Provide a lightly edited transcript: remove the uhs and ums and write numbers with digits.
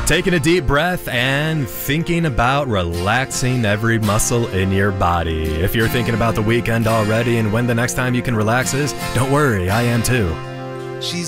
taking a deep breath and thinking about relaxing every muscle in your body. If you're thinking about the weekend already and when the next time you can relax is, don't worry, I am too. She's